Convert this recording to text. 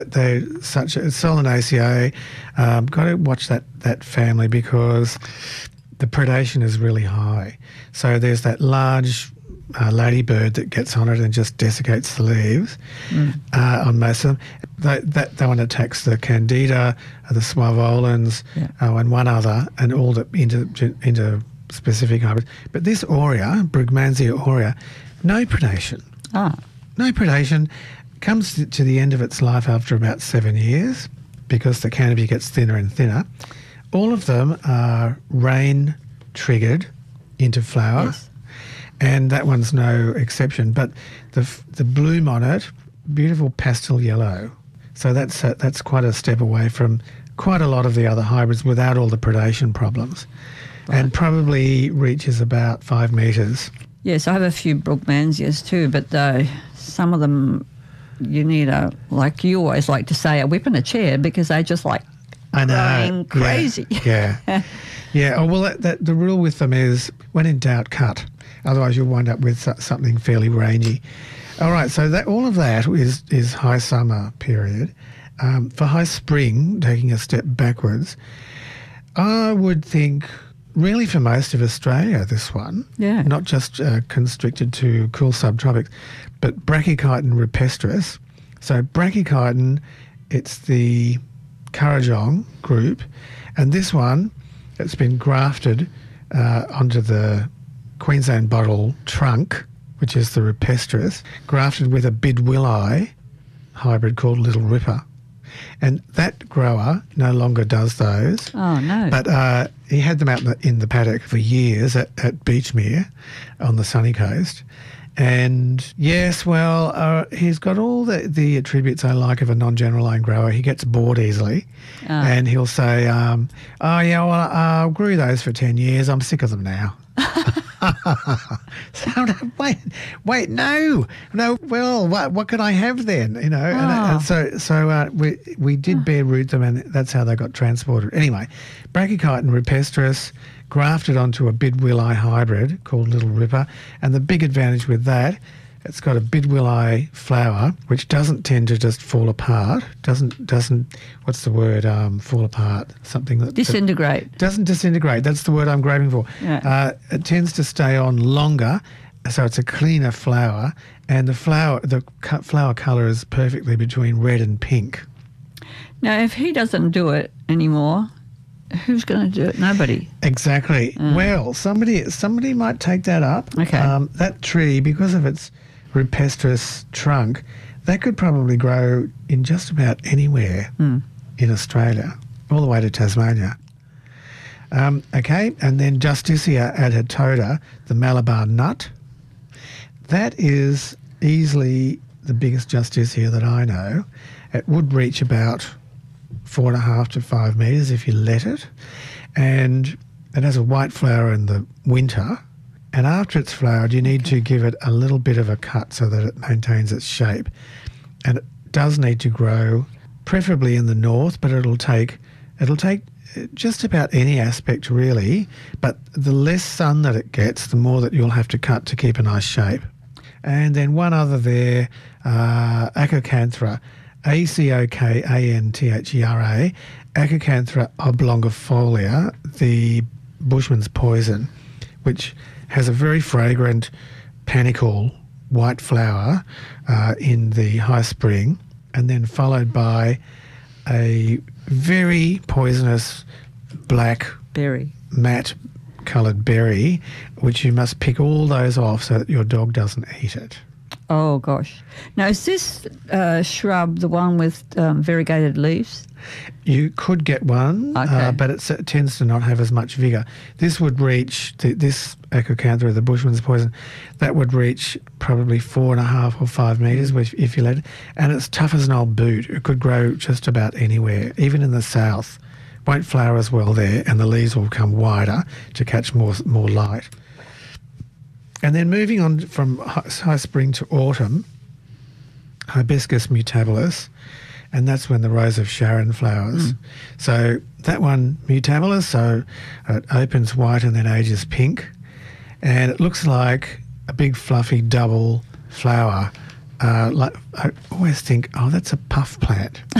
They're such a Solanaceae. Got to watch that family because the predation is really high. So there's that large ladybird that gets on it and just desiccates the leaves on most of them. That one attacks the Candida, the Suavolans, and one other, and all the into specific hybrids. But this aurea, Brugmansia aurea, no predation. No predation. Comes to the end of its life after about 7 years because the canopy gets thinner and thinner. All of them are rain triggered into flower. Yes. And that one's no exception. But the bloom on it, beautiful pastel yellow. So that's quite a step away from quite a lot of the other hybrids without all the predation problems. Right. And probably reaches about 5 metres. Yes, I have a few Brugmansias too, but some of them you need like you always like to say, a whip and a chair because they just like going crazy. Yeah. Oh, well, the rule with them is when in doubt, cut. Otherwise, you'll wind up with something fairly rangy. All right, so all of that is high summer period. For high spring, taking a step backwards, I would think really for most of Australia, this one, not just constricted to cool subtropics, but Brachychiton rupestris. So Brachychiton, it's the Currajong group, and this one, it's been grafted onto the Queensland bottle trunk, which is the rupestris, grafted with a bidwilli hybrid called Little Ripper. And that grower no longer does those. Oh, no. But he had them out in the paddock for years at Beachmere on the sunny coast. And yes, well, he's got all the attributes I like of a non-general-line grower. He gets bored easily. And he'll say, I grew those for 10 years. I'm sick of them now. So, wait, no. Well, what can I have then? You know, and so we did bare root them, and that's how they got transported. Anyway, Brachychiton rupestris grafted onto a bidwilli hybrid called Little Ripper, and the big advantage with that, it's got a bidwilli flower which doesn't tend to just fall apart. Doesn't what's the word? Fall apart. Something that disintegrate. Doesn't disintegrate. That's the word I'm grabbing for. Yeah. It tends to stay on longer, so it's a cleaner flower, and the flower colour is perfectly between red and pink. Now, if he doesn't do it anymore, who's going to do it? Nobody. Exactly. Well, somebody might take that up. Okay. That tree, because of its rupestris trunk, that could probably grow in just about anywhere in Australia, all the way to Tasmania. Okay, and then Justicia adhetoda, the Malabar nut. That is easily the biggest Justicia that I know. It would reach about 4.5 to 5 metres if you let it. And it has a white flower in the winter. And after it's flowered, you need to give it a little bit of a cut so that it maintains its shape. And it does need to grow, preferably in the north, but it'll take just about any aspect really. But the less sun that it gets, the more that you'll have to cut to keep a nice shape. And then one other there, Acocanthera, Acokanthera, Acocanthera oblongifolia, the bushman's poison, which has a very fragrant panicle white flower in the high spring, and then followed by a very poisonous black berry, matte coloured berry, which you must pick all those off so that your dog doesn't eat it. Oh, gosh. Now, is this shrub the one with variegated leaves? You could get one, but it tends to not have as much vigour. This would reach, this Acocanthera, the bushman's poison, that would reach probably 4.5 or 5 metres if you let it. And it's tough as an old boot. It could grow just about anywhere, even in the south. Won't flower as well there, and the leaves will become wider to catch more light. And then moving on from high spring to autumn, Hibiscus mutabilis, and that's when the Rose of Sharon flowers. So that one, mutabilis, so it opens white and then ages pink, and it looks like a big fluffy double flower like I always think, oh, that's a puff plant.